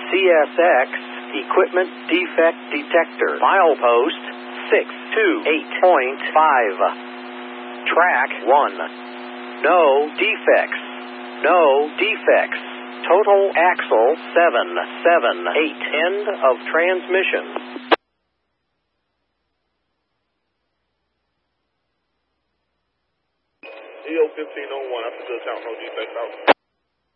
CSX Equipment Defect Detector. Milepost 628.5. Track 1. No defects. No defects. Total axle 778. End of transmission. EO 1501, after the count, no defects out.